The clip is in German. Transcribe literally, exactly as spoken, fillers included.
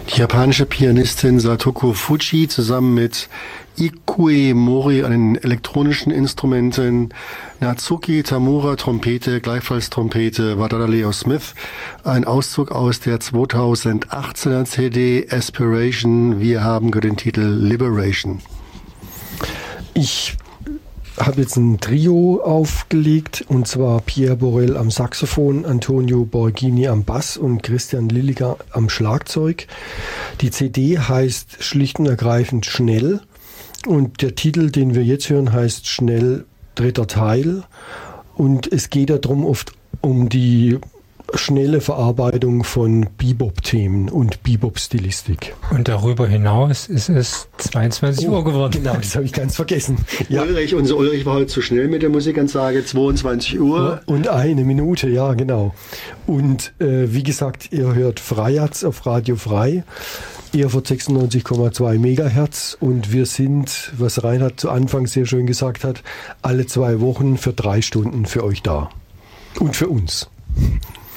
Die japanische Pianistin Satoko Fujii zusammen mit Ikue Mori an den elektronischen Instrumenten, Natsuki Tamura Trompete, gleichfalls Trompete, Wadada Leo Smith, ein Auszug aus der zweitausendachtzehner C D Aspiration. Wir haben den Titel Liberation. Ich habe jetzt ein Trio aufgelegt, und zwar Pierre Borel am Saxophon, Antonio Borghini am Bass und Christian Lilliger am Schlagzeug. Die C D heißt schlicht und ergreifend Schnell, und der Titel, den wir jetzt hören, heißt Schnell dritter Teil, und es geht darum oft um die schnelle Verarbeitung von Bebop-Themen und Bebop-Stilistik. Und darüber hinaus ist es zweiundzwanzig Uhr geworden. Genau, das habe ich ganz vergessen. Ja. Ulrich, unser Ulrich war heute zu schnell mit der Musikansage, zweiundzwanzig Uhr. Und eine Minute, ja, genau. Und äh, wie gesagt, ihr hört Freiherz auf Radio Frei, Erfurt sechsundneunzig Komma zwei Megahertz, und wir sind, was Reinhard zu Anfang sehr schön gesagt hat, alle zwei Wochen für drei Stunden für euch da. Und für uns.